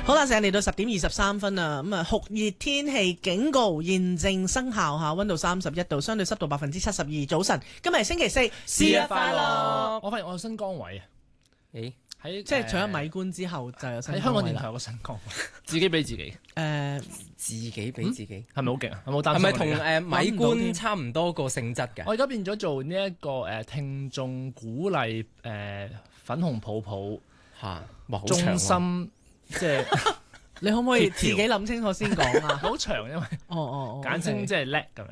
好啦，成日嚟到10:23啦，咁啊酷熱天氣警告現正生效嚇，溫度31度，相對濕度72%。早晨，今日係星期四， 節日快樂！我發現我有新崗位啊！喺即係除咗米官之後，就有新崗位啦。 喺香港電台有個新崗位，自己俾自己。 自己俾自己， 係咪好勁啊？有冇擔心？ 係咪同米官差唔多個性質㗎？ 我而家變咗做呢一個聽眾鼓勵粉紅泡泡嚇，哇好中長喎！ 心即係你可唔可以自己諗清楚先講啊？ 好長，因為簡稱即係叻咁樣。